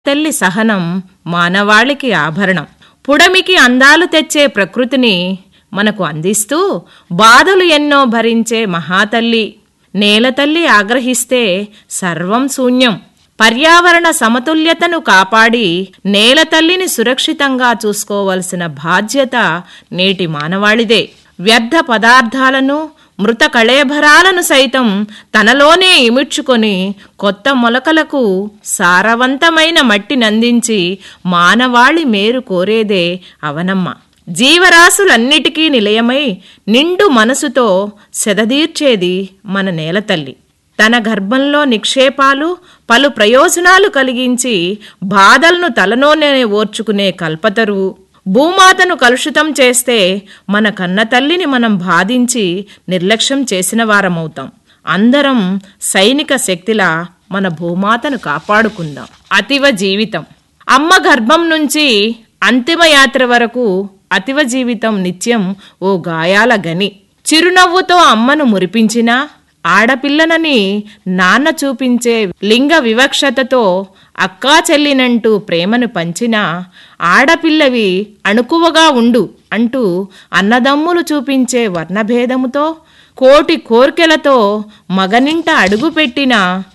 తల్లి సహనం మానవాళికి ఆభరణం. పుడమికి అందాలు తెచ్చే ప్రకృతిని మనకు అందిస్తూ బాధలు ఎన్నో భరించే మహాతల్లి. నేలతల్లి ఆగ్రహిస్తే సర్వం శూన్యం. పర్యావరణ సమతుల్యతను కాపాడి నేలతల్లిని సురక్షితంగా చూసుకోవలసిన బాధ్యత నేటి మానవాళిదే. వ్యర్థ పదార్థాలను, మృత కళేభరాలను సైతం తనలోనే ఇముడ్చుకొని కొత్త మొలకలకు సారవంతమైన మట్టినందించి మానవాళి మేరు కోరేదే అవనమ్మ. జీవరాశులన్నిటికీ నిలయమై నిండు మనసుతో సెదదీర్చేది మన నేలతల్లి. తన గర్భంలో నిక్షేపాలు పలు ప్రయోజనాలు కలిగించి బాధలను తలలోనే ఓర్చుకునే కల్పతరువు. భూమాతను కలుషితం చేస్తే మన కన్నతల్లిని మనం బాధించి నిర్లక్ష్యం చేసిన వారమవుతాం. అందరం సైనిక శక్తిలా మన భూమాతను కాపాడుకుందాం. అతివ జీవితం. అమ్మ గర్భం నుంచి అంతిమ యాత్ర వరకు అతివ జీవితం నిత్యం ఓ గాయాల గని. చిరునవ్వుతో అమ్మను మురిపించినా, ఆడపిల్లనని నాన్న చూపించే లింగ వివక్షతతో అక్కా చెల్లినంటూ ప్రేమను పంచినా, ఆడపిల్లవి అణుకువగా ఉండు అంటూ అన్నదమ్ములు చూపించే వర్ణభేదముతో కోటి కోర్కెలతో మగనింట అడుగుపెట్టిన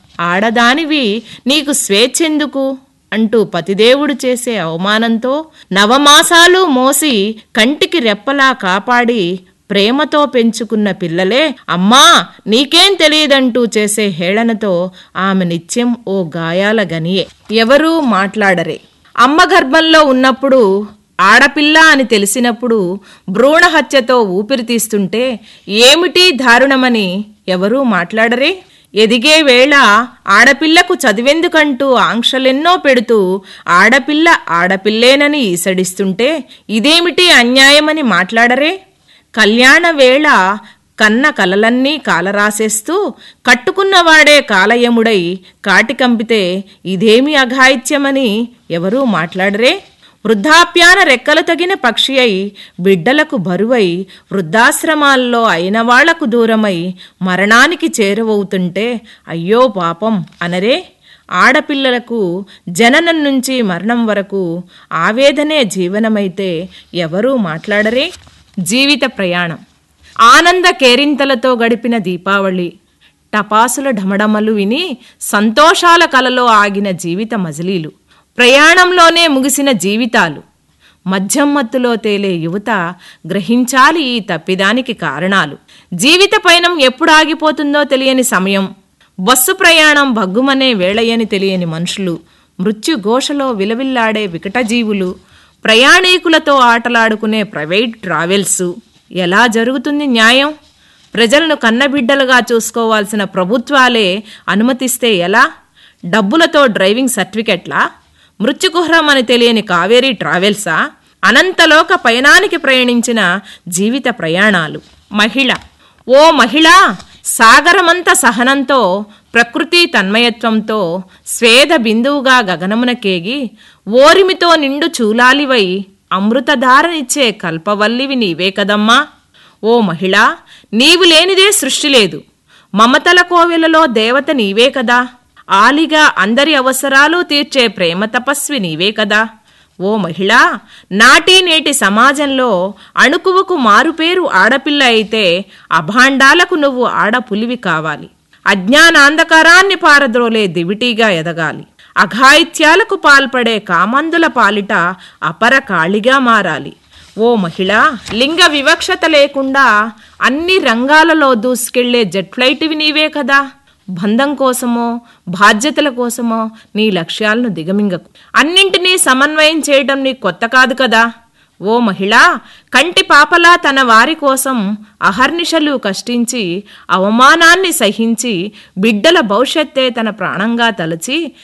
ఆడదానివి నీకు స్వేచ్ఛెందుకు అంటూ పతిదేవుడు చేసే అవమానంతో నవమాసాలు మోసి కంటికి రెప్పలా కాపాడి ప్రేమతో పెంచుకున్న పిల్లలే అమ్మా నీకేం తెలియదంటూ చేసే హేళనతో ఆమె నిత్యం ఓ గాయాల గనియే. ఎవరూ మాట్లాడరే. అమ్మ గర్భంలో ఉన్నప్పుడు ఆడపిల్ల అని తెలిసినప్పుడు భ్రూణ హత్యతో ఊపిరి తీస్తుంటే ఏమిటి దారుణమని ఎవరూ మాట్లాడరే. ఎదిగే వేళ ఆడపిల్లకు చదివెందుకంటూ ఆంక్షలెన్నో పెడుతూ ఆడపిల్ల ఆడపిల్లేనని ఈసడిస్తుంటే ఇదేమిటి అన్యాయమని మాట్లాడరే. కళ్యాణ వేళ కన్న కలలన్నీ కాలరాసేస్తూ కట్టుకున్నవాడే కాలయముడై కాటికంపితే ఇదేమి అఘాయిత్యమని ఎవరూ మాట్లాడరే. వృద్ధాప్యాన రెక్కలు తగిన పక్షి అయి బిడ్డలకు బరువై వృద్ధాశ్రమాల్లో అయిన వాళ్లకు దూరమై మరణానికి చేరువవుతుంటే అయ్యో పాపం అనరే. ఆడపిల్లలకు జననం నుంచి మరణం వరకు ఆవేదనే జీవనమైతే ఎవరూ మాట్లాడరే. జీవిత ప్రయాణం. ఆనంద కేరింతలతో గడిపిన దీపావళి, టపాసుల ఢమఢమలు విని సంతోషాల కలలో ఆగిన జీవిత మజిలీలు, ప్రయాణంలోనే ముగిసిన జీవితాలు. మద్యం మత్తులో తేలే యువత గ్రహించాలి ఈ తప్పిదానికి కారణాలు. జీవిత పయనం ఎప్పుడు ఆగిపోతుందో తెలియని సమయం, బస్సు ప్రయాణం భగ్గుమనే వేళయని తెలియని మనుషులు, మృత్యుఘోషలో విలవిల్లాడే వికటజీవులు, ప్రయాణీకులతో ఆటలాడుకునే ప్రైవేట్ ట్రావెల్స్. ఎలా జరుగుతుంది న్యాయం? ప్రజలను కన్నబిడ్డలుగా చూసుకోవాల్సిన ప్రభుత్వాలే అనుమతిస్తే ఎలా? డబ్బులతో డ్రైవింగ్ సర్టిఫికెట్లా? మృత్యుకుహరం అని తెలియని కావేరీ ట్రావెల్సా? అనంతలోక పయనానికి ప్రయాణించిన జీవిత ప్రయాణాలు. మహిళ. ఓ మహిళ, సాగరమంత సహనంతో ప్రకృతి తన్మయత్వంతో స్వేద బిందువుగా గగనమునకేగి ఓరిమితో నిండు చూలాలివై అమృతధారనిచ్చే కల్పవల్లివి నీవే కదమ్మా. ఓ మహిళ, నీవు లేనిదే సృష్టి లేదు. మమతల కోవెలలో దేవత నీవే కదా. ఆలిగా అందరి అవసరాలు తీర్చే ప్రేమ తపస్వి నీవే కదా. ఓ మహిళ, నాటి నేటి సమాజంలో అణుకువకు మారుపేరు ఆడపిల్ల అయితే అభాండాలకు నువ్వు ఆడపులివి కావాలి. అజ్ఞానాంధకారాన్ని పారద్రోలే దివిటీగా ఎదగాలి. అఘాయిత్యాలకు పాల్పడే కామందుల పాలిట అపరకాళిగా మారాలి. ఓ మహిళ, లింగ వివక్షత లేకుండా అన్ని రంగాలలో దూసుకెళ్లే జెట్ ఫ్లైట్వి నీవే కదా. బంధం కోసమో బాధ్యతల కోసమో నీ లక్ష్యాలను దిగమింగకు. అన్నింటినీ సమన్వయం చేయడం నీ కొత్త కాదు కదా. ఓ మహిళ, కంటి పాపలా తన వారి కోసం అహర్నిశలు కష్టించి అవమానాన్ని సహించి బిడ్డల భవిష్యత్తే తన ప్రాణంగా తలచి